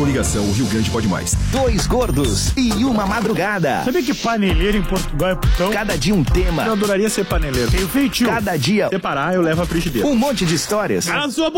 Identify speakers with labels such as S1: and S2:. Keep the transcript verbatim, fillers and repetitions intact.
S1: Coligação Rio Grande Pode Mais.
S2: Dois gordos e uma madrugada.
S3: Sabia que paneleiro em Portugal é putão?
S2: Cada dia um tema.
S3: Eu adoraria ser paneleiro. Tenho feitio.
S2: Cada dia
S3: separar, eu levo a frigideira.
S2: um monte de histórias.
S3: Cala sua